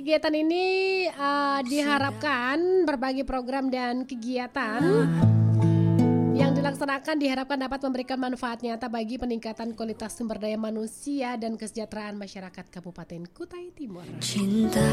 kegiatan ini diharapkan berbagai program dan kegiatan yang dilaksanakan diharapkan dapat memberikan manfaat nyata bagi peningkatan kualitas sumber daya manusia dan kesejahteraan masyarakat Kabupaten Kutai Timur. Cinta